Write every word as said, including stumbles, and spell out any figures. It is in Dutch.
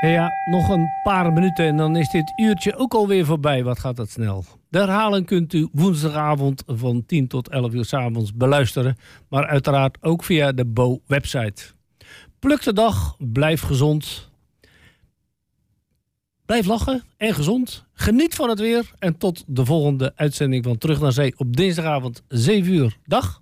Ja, nog een paar minuten en dan is dit uurtje ook alweer voorbij. Wat gaat dat snel. De herhaling kunt u woensdagavond van tien tot elf uur 's avonds beluisteren. Maar uiteraard ook via de B O-website. Pluk de dag, blijf gezond. Blijf lachen en gezond. Geniet van het weer en tot de volgende uitzending van Terug naar Zee op dinsdagavond zeven uur. Dag!